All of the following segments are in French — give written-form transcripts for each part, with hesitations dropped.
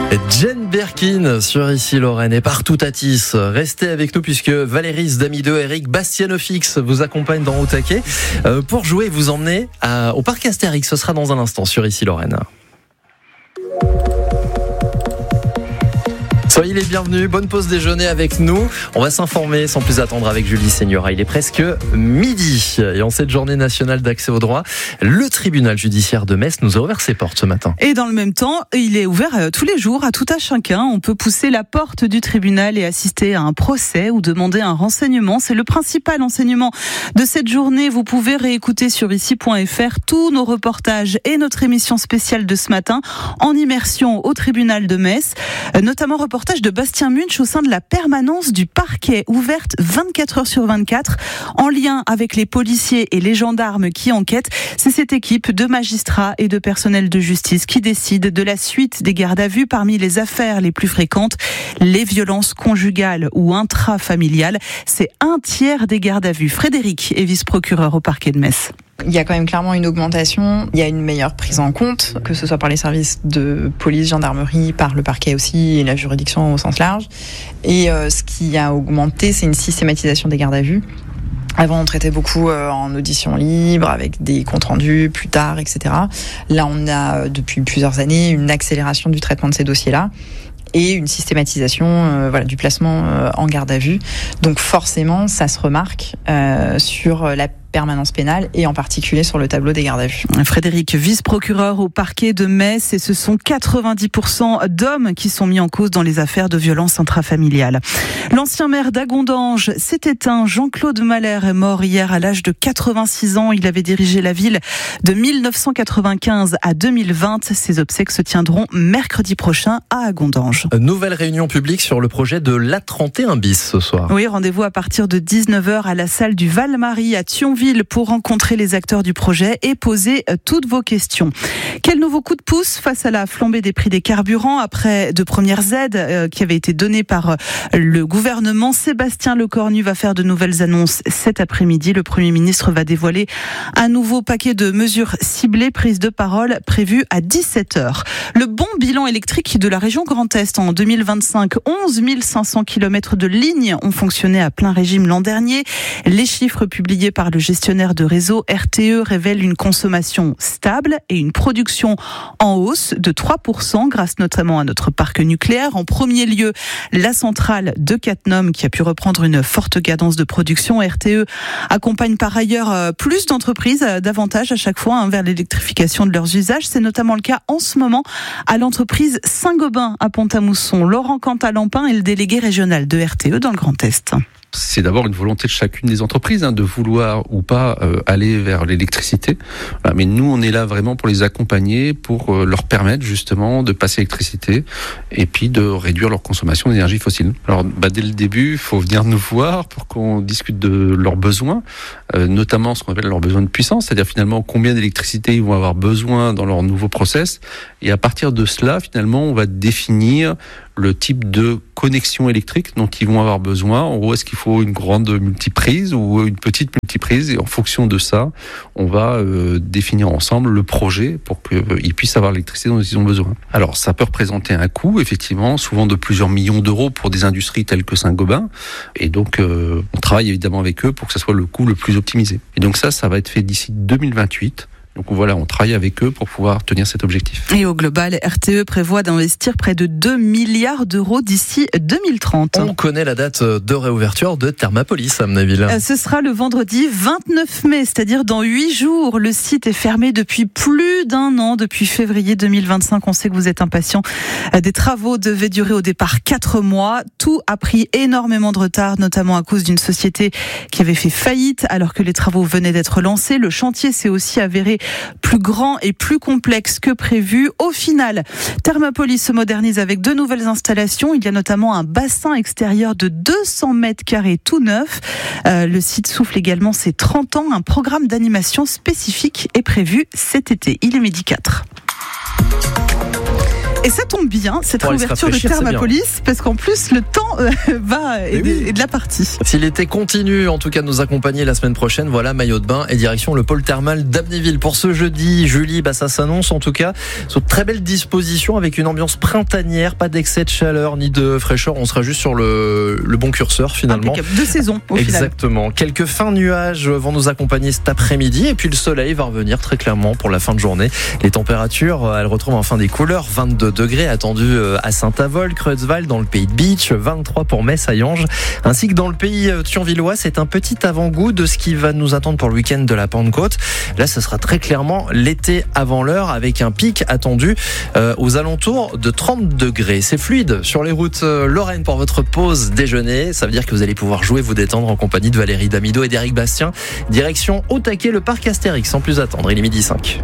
Jane Birkin sur Ici Lorraine et partout à Tis. Restez avec nous puisque Valérie Damido et Eric Bastianofix vous accompagnent dans Au Taquet pour jouer et vous emmener au parc Astérix. Ce sera dans un instant sur Ici Lorraine. Soyez les bienvenus, bonne pause déjeuner avec nous. On va s'informer sans plus attendre avec Julie Seigneura. Il est presque midi et en cette journée nationale d'accès au droit, le tribunal judiciaire de Metz nous a ouvert ses portes ce matin. Et dans le même temps, il est ouvert tous les jours à tout à chacun. On peut pousser la porte du tribunal et assister à un procès ou demander un renseignement. C'est le principal enseignement de cette journée. Vous pouvez réécouter sur ici.fr tous nos reportages et notre émission spéciale de ce matin en immersion au tribunal de Metz, notamment reportage de Bastien Munch au sein de la permanence du parquet, ouverte 24 heures sur 24, en lien avec les policiers et les gendarmes qui enquêtent. C'est cette équipe de magistrats et de personnel de justice qui décide de la suite des gardes à vue. Parmi les affaires les plus fréquentes, les violences conjugales ou intrafamiliales. C'est un tiers des gardes à vue. Frédéric est vice-procureur au parquet de Metz. Il y a quand même clairement une augmentation, il y a une meilleure prise en compte, que ce soit par les services de police, gendarmerie, par le parquet aussi et la juridiction au sens large. Et ce qui a augmenté, c'est une systématisation des gardes à vue. Avant, on traitait beaucoup en audition libre, avec des comptes rendus plus tard, etc. Là, on a depuis plusieurs années une accélération du traitement de ces dossiers-là et une systématisation du placement en garde à vue. Donc forcément, ça se remarque sur la permanence pénale et en particulier sur le tableau des gardes à vue. Frédéric, vice-procureur au parquet de Metz, et ce sont 90% d'hommes qui sont mis en cause dans les affaires de violences intrafamiliales. L'ancien maire d'Agondange s'est éteint. Jean-Claude Mahler est mort hier à l'âge de 86 ans. Il avait dirigé la ville de 1995 à 2020. Ses obsèques se tiendront mercredi prochain à Agondange. Nouvelle réunion publique sur le projet de l'A31 bis ce soir. Oui, rendez-vous à partir de 19h à la salle du Val-Marie à Thionville pour rencontrer les acteurs du projet et poser toutes vos questions. Quel nouveau coup de pouce face à la flambée des prix des carburants après de premières aides qui avaient été données par le gouvernement? Sébastien Lecornu va faire de nouvelles annonces cet après-midi. Le Premier ministre va dévoiler un nouveau paquet de mesures ciblées, prise de parole prévue à 17h. Le bon bilan électrique de la région Grand Est en 2025, 11 500 km de lignes ont fonctionné à plein régime l'an dernier. Les chiffres publiés par le gestionnaire de réseau RTE révèle une consommation stable et une production en hausse de 3% grâce notamment à notre parc nucléaire. En premier lieu, la centrale de Cattenom qui a pu reprendre une forte cadence de production. RTE accompagne par ailleurs plus d'entreprises davantage à chaque fois vers l'électrification de leurs usages. C'est notamment le cas en ce moment à l'entreprise Saint-Gobain à Pont-à-Mousson. Laurent Cantal-Lampin est le délégué régional de RTE dans le Grand Est. C'est d'abord une volonté de chacune des entreprises de vouloir ou pas aller vers l'électricité. Voilà, mais nous, on est là vraiment pour les accompagner, pour leur permettre justement de passer à l'électricité et puis de réduire leur consommation d'énergie fossile. Alors, dès le début, il faut venir nous voir pour qu'on discute de leurs besoins, notamment ce qu'on appelle leurs besoins de puissance, c'est-à-dire finalement combien d'électricité ils vont avoir besoin dans leur nouveau process. Et à partir de cela, finalement, on va définir le type de connexion électrique dont ils vont avoir besoin. En gros, est-ce qu'il faut une grande multiprise ou une petite multiprise? Et en fonction de ça, on va définir ensemble le projet pour qu'ils puissent avoir l'électricité dont ils ont besoin. Alors, ça peut représenter un coût, effectivement, souvent de plusieurs millions d'euros pour des industries telles que Saint-Gobain. Et donc, on travaille évidemment avec eux pour que ça soit le coût le plus optimisé. Et donc ça va être fait d'ici 2028. Donc voilà, on travaille avec eux pour pouvoir tenir cet objectif. Et au global, RTE prévoit d'investir près de 2 milliards d'euros d'ici 2030. On connaît la date de réouverture de Thermapolis à Amnaville. Ce sera le vendredi 29 mai, c'est-à-dire dans 8 jours. Le site est fermé depuis plus d'un an, depuis février 2025. On sait que vous êtes impatient. Des travaux devaient durer au départ 4 mois. Tout a pris énormément de retard, notamment à cause d'une société qui avait fait faillite alors que les travaux venaient d'être lancés. Le chantier s'est aussi avéré plus grand et plus complexe que prévu. Au final, Thermapolis se modernise avec 2 nouvelles installations. Il y a notamment un bassin extérieur de 200 mètres carrés tout neuf. Le site souffle également ses 30 ans. Un programme d'animation spécifique est prévu cet été. Il est midi 4. Et ça tombe bien, cette Pour aller se réouverture de rafraîchir, c'est bien. Thermapolis, parce qu'en plus, le temps va et de la partie. Si l'été continue, en tout cas, de nous accompagner la semaine prochaine, voilà, maillot de bain et direction le pôle thermal d'Amnéville. Pour ce jeudi, Julie, ça s'annonce en tout cas sur de très belles dispositions avec une ambiance printanière, pas d'excès de chaleur ni de fraîcheur. On sera juste sur le bon curseur finalement. Impeccable. De saison au final. Exactement. Quelques fins nuages vont nous accompagner cet après-midi et puis le soleil va revenir très clairement pour la fin de journée. Les températures, elles retrouvent enfin des couleurs. 22 degrés attendus à Saint-Avold, Creutzwald, dans le pays de Beach, 23 pour Metz, Hayange, ainsi que dans le pays thionvillois. C'est un petit avant-goût de ce qui va nous attendre pour le week-end de la Pentecôte. Là, ce sera très clairement l'été avant l'heure avec un pic attendu aux alentours de 30 degrés. C'est fluide sur les routes Lorraine pour votre pause déjeuner. Ça veut dire que vous allez pouvoir jouer, vous détendre en compagnie de Valérie Damido et d'Éric Bastien. Direction au taquet, le parc Astérix. Sans plus attendre, il est 12h05.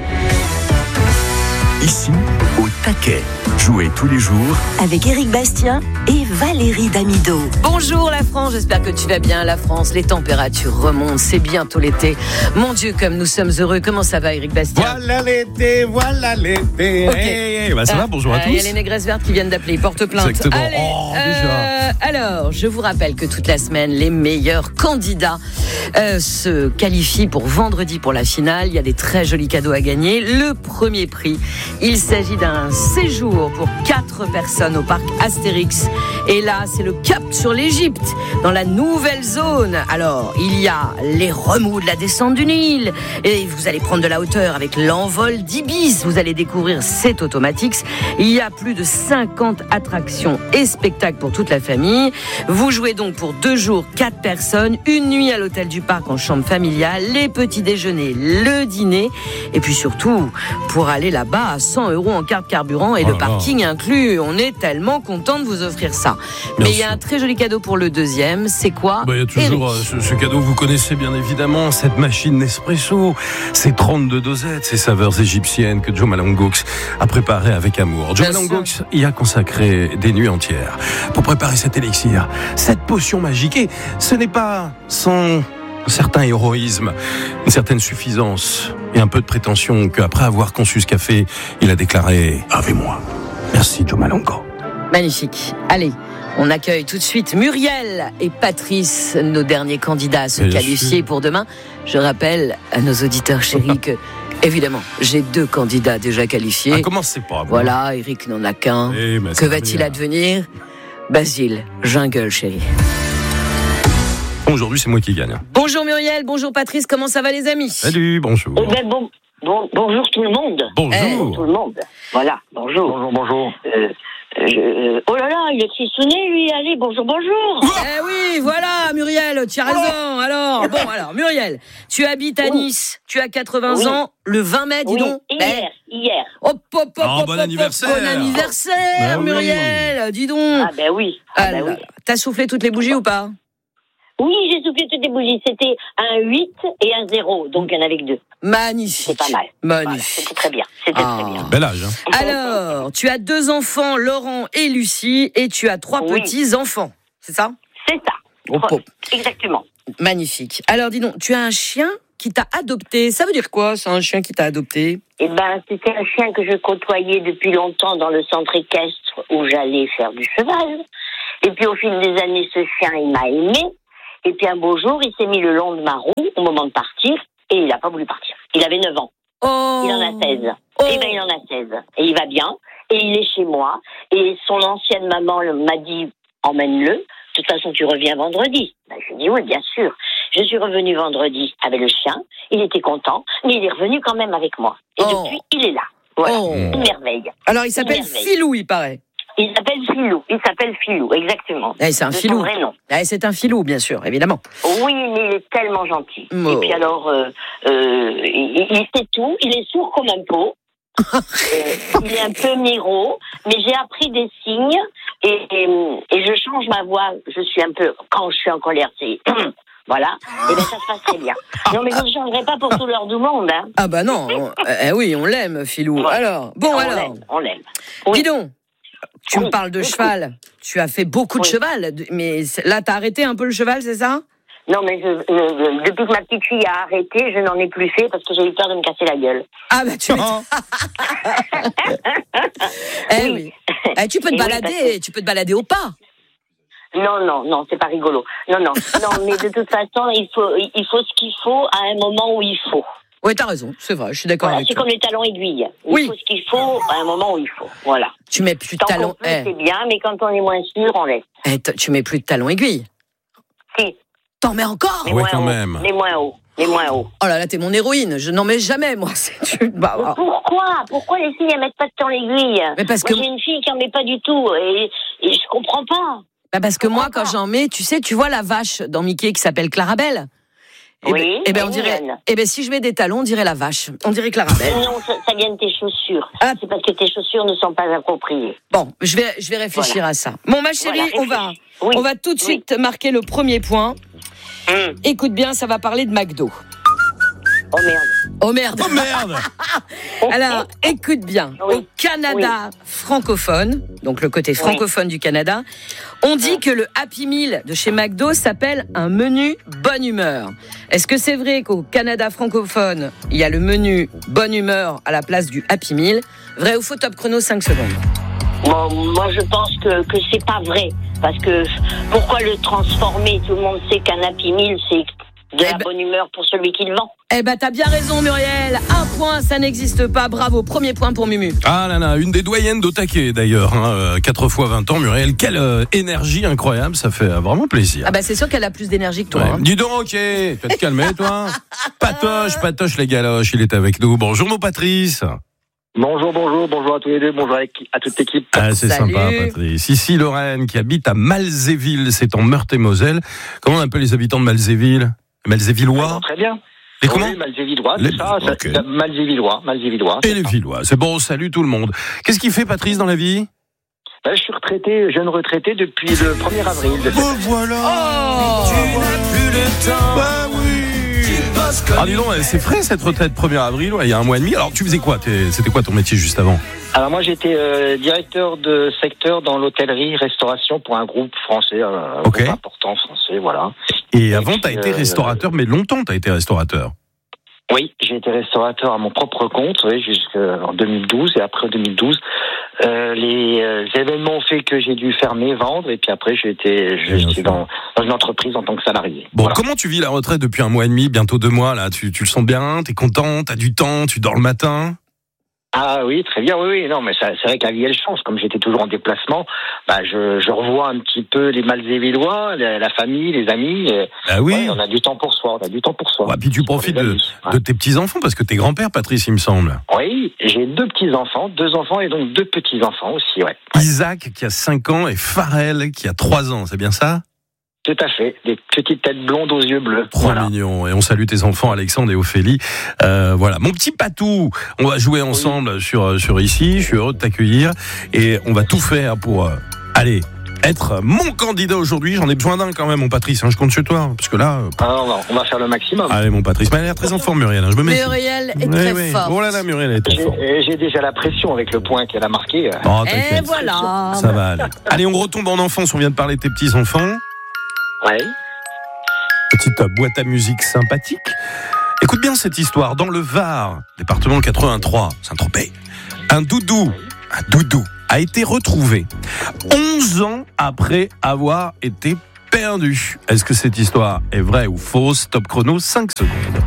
Ici, au taquet. Jouez tous les jours avec Éric Bastien et Valérie Damido. Bonjour la France, j'espère que tu vas bien la France. Les températures remontent, c'est bientôt l'été. Mon Dieu, comme nous sommes heureux. Comment ça va Éric Bastien? Voilà l'été, voilà l'été. Okay. Hey, ça va, bonjour à tous. Il y a les négresses vertes qui viennent d'appeler, ils portent plainte. Exactement. Allez, Déjà. Alors, je vous rappelle que toute la semaine, les meilleurs candidats se qualifient pour vendredi pour la finale. Il y a des très jolis cadeaux à gagner. Le premier prix, il s'agit d'un séjour pour 4 personnes au parc Astérix. Et là, c'est le cap sur l'Égypte, dans la nouvelle zone. Alors, il y a les remous de la descente du Nil. Et vous allez prendre de la hauteur avec l'envol d'Ibis. Vous allez découvrir cet Automatics. Il y a plus de 50 attractions et spectacles pour toute la famille. Vous jouez donc pour 2 jours, 4 personnes, une nuit à l'hôtel du parc en chambre familiale, les petits déjeuners, le dîner. Et puis surtout, pour aller là-bas à 100 € en carte carburant et le parking inclus. On est tellement content de vous offrir ça. Mais il y a un très joli cadeau pour le deuxième. C'est quoi? Il y a toujours ce cadeau, vous connaissez bien évidemment, cette machine Nespresso, ces 32 dosettes, ces saveurs égyptiennes que Joe Malongox a préparées avec amour. Joe Malongox y a consacré des nuits entières pour préparer cet élixir, cette potion magique. Et ce n'est pas sans un certain héroïsme, une certaine suffisance et un peu de prétention qu'après avoir conçu ce café, il a déclaré « Avec moi ». Merci Joe Malongo. Magnifique. Allez, on accueille tout de suite Muriel et Patrice, nos derniers candidats à se qualifier pour demain. Je rappelle à nos auditeurs chéris que, évidemment, j'ai 2 candidats déjà qualifiés. Ah, comment c'est pas bon. Voilà, Eric n'en a qu'un. Que va-t-il advenir? Basile, jungle, chérie. Aujourd'hui, c'est moi qui gagne. Bonjour Muriel, bonjour Patrice, comment ça va les amis? Salut, bonjour. Bonjour tout le monde. Bonjour. Tout le monde. Voilà, bonjour. Bonjour. Oh là là, il est frissonné lui, allez, bonjour. Eh oui, voilà Muriel, tu as raison. Alors, Muriel, tu habites à Nice, tu as 80 ans, le 20 mai, dis donc. Hier. Bon anniversaire. Bon anniversaire, Muriel, dis donc. Ah ben oui. T'as soufflé toutes les bougies ou pas? Oui, j'ai soufflé toutes les bougies. C'était un 8 et un 0, donc il y en avait que 2. Magnifique. C'est pas mal. Magnifique. C'était très bien. Très bien. Bel âge. Alors, tu as 2 enfants, Laurent et Lucie, et tu as 3 petits-enfants. C'est ça? C'est ça. Exactement. Magnifique. Alors, dis donc, tu as un chien qui t'a adopté. Ça veut dire quoi, c'est un chien qui t'a adopté? Eh ben, c'était un chien que je côtoyais depuis longtemps dans le centre équestre où j'allais faire du cheval. Et puis, au fil des années, ce chien, il m'a aimé. Et puis un beau jour, il s'est mis le long de ma roue au moment de partir et il n'a pas voulu partir. Il avait 9 ans. Oh. Il en a 16. Eh ben, il en a 16. Et il va bien. Et il est chez moi. Et son ancienne maman m'a dit, emmène-le. De toute façon, tu reviens vendredi. Ben, je lui ai dit, oui, bien sûr. Je suis revenue vendredi avec le chien. Il était content. Mais il est revenu quand même avec moi. Et depuis, il est là. Voilà. Une merveille. Alors, il s'appelle Filou, il paraît. Il s'appelle Filou, exactement. C'est un Filou. Son vrai nom. C'est un Filou, bien sûr, évidemment. Oui, mais il est tellement gentil. Et puis alors, il sait tout. Il est sourd comme un pot. Il est un peu miro, mais j'ai appris des signes et je change ma voix. Je suis un peu, quand je suis en colère, c'est... Voilà, et bien ça se passe très bien. Non, mais je ne changerai pas pour tout l'heure du monde. Hein. Ah bah non, oui, on l'aime, Filou. Ouais. Alors, on l'aime. Oui. Dis donc, tu me parles de cheval. Tu as fait beaucoup de cheval, mais là, t'as arrêté un peu le cheval, c'est ça? Non, mais depuis que ma petite fille a arrêté, je n'en ai plus fait parce que j'ai eu peur de me casser la gueule. Ah bah tu m'étonnes. Oui. Tu peux te balader au pas. Non, c'est pas rigolo. Non, mais de toute façon, il faut ce qu'il faut à un moment où il faut. Oui, t'as raison, c'est vrai, je suis d'accord avec toi. C'est comme les talons aiguilles. Il faut ce qu'il faut à un moment où il faut. Voilà. Tu mets plus de talons. C'est bien, mais quand on est moins sûr, on laisse. Tu mets plus de talons aiguilles. Si. T'en mets encore? Oui, quand même. Les moins hauts. Oh là là, t'es mon héroïne. Je n'en mets jamais, moi. Pourquoi les filles elles mettent pas de talons aiguilles? Mais parce que j'ai une fille qui en met pas du tout et je comprends pas. Parce que moi, quand j'en mets, tu sais, tu vois la vache dans Mickey qui s'appelle Clarabelle. Oui. On dirait. Si je mets des talons, on dirait la vache. On dirait Clarabelle. Non, ça vient de tes chaussures. C'est parce que tes chaussures ne sont pas appropriées. Bon, je vais réfléchir à ça. Bon, ma chérie, on va tout de suite marquer le premier point. Écoute bien, ça va parler de McDo. Oh merde. Alors, écoute bien. Au Canada francophone, donc le côté francophone du Canada, on dit que le Happy Meal de chez McDo s'appelle un menu bonne humeur. Est-ce que c'est vrai qu'au Canada francophone, il y a le menu bonne humeur à la place du Happy Meal? Vrai ou faux? Top chrono, 5 secondes. Bon, moi, je pense que c'est pas vrai. Parce que pourquoi le transformer? Tout le monde sait qu'un Happy Meal, c'est de la bonne humeur pour celui qui le vend. T'as bien raison, Muriel. 1 point, ça n'existe pas. Bravo, premier point pour Mumu. Ah là là, une des doyennes d'au taquet d'ailleurs. 4 fois 20 ans, Muriel. Quelle énergie incroyable, ça fait vraiment plaisir. C'est sûr qu'elle a plus d'énergie que toi. Ouais. Dis donc, ok, tu vas te calmer, toi. Patoche les galoches, il est avec nous. Bonjour, mon Patrice. Bonjour à tous les deux, bonjour à toute l'équipe. C'est sympa, Patrice. Ici, Lorraine, qui habite à Malzéville, c'est en Meurthe-et-Moselle. Comment on appelle les habitants de Malzéville? Malzévillois? Très bien. Et comment? Malzévillois, c'est ça, okay. Malzévillois. Et les Villois, c'est bon, salut tout le monde. Qu'est-ce qu'il fait, Patrice, dans la vie? Je suis jeune retraité depuis le 1er avril. Voilà. Tu n'as plus le temps. Oui. Dis donc, c'est frais cette retraite 1er avril, il y a 1 mois et demi. Alors tu faisais quoi? C'était quoi ton métier juste avant? Alors moi j'étais directeur de secteur dans l'hôtellerie restauration pour un groupe français, groupe important français, voilà. Et avant t'as été restaurateur, mais longtemps t'as été restaurateur? Oui, j'ai été restaurateur à mon propre compte, jusqu'en 2012, et après 2012, les événements ont fait que j'ai dû fermer, vendre, et puis après j'étais dans une entreprise en tant que salarié. Bon, voilà. Comment tu vis la retraite depuis 1 mois et demi, bientôt 2 mois là? Tu le sens bien? T'es content? T'as du temps? Tu dors le matin? Ah oui, très bien, oui. Non, mais c'est vrai que la vie, elle change. Comme j'étais toujours en déplacement, je revois un petit peu les Malzévillois, la famille, les amis. Oui. Ouais, on a du temps pour soi. Ouais, puis tu profites de tes petits-enfants, parce que t'es grand-père, Patrice, il me semble. Oui, j'ai 2 petits-enfants, 2 enfants et donc 2 petits-enfants aussi, ouais. Isaac, qui a 5 ans, et Pharrell, qui a 3 ans, c'est bien ça? Tout à fait, des petites têtes blondes aux yeux bleus. Trop mignon. Et on salue tes enfants, Alexandre et Ophélie. Voilà, mon petit Patou, on va jouer ensemble sur ici. Je suis heureux de t'accueillir et on va tout faire pour être mon candidat aujourd'hui. J'en ai besoin d'un quand même, mon Patrice. Je compte sur toi, parce que là. On va faire le maximum. Allez, mon Patrice, mais elle a l'air très en forme, Muriel. Je me méfie. Muriel est très forte. Oh là là, Muriel est très forte. J'ai déjà la pression avec le point qu'elle a marqué. Et voilà. Ça va aller. Allez, on retombe en enfance. On vient de parler de tes petits enfants. Ouais. Petite boîte à musique sympathique. Écoute bien cette histoire. Dans le Var, département 83, Saint-Tropez, un doudou a été retrouvé 11 ans après avoir été perdu. Est-ce que cette histoire est vraie ou fausse? Top chrono, 5 secondes.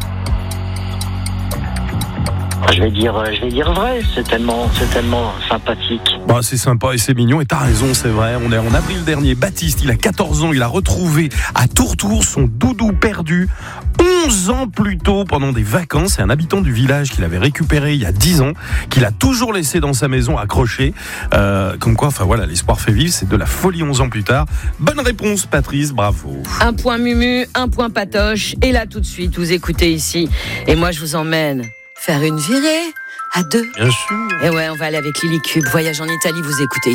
Je vais dire vrai, c'est tellement sympathique. C'est sympa et c'est mignon et t'as raison, c'est vrai. On est en avril dernier. Baptiste, il a 14 ans, il a retrouvé à Tourtour son doudou perdu 11 ans plus tôt pendant des vacances. C'est un habitant du village qu'il avait récupéré il y a 10 ans, qu'il a toujours laissé dans sa maison accroché. Comme quoi, l'espoir fait vivre, c'est de la folie 11 ans plus tard. Bonne réponse, Patrice, bravo. 1 point Mumu, 1 point Patoche. Et là, tout de suite, vous écoutez ici. Et moi, je vous emmène faire une virée à 2. Bien sûr. Et ouais, on va aller avec Lily Cube. Voyage en Italie, vous écoutez.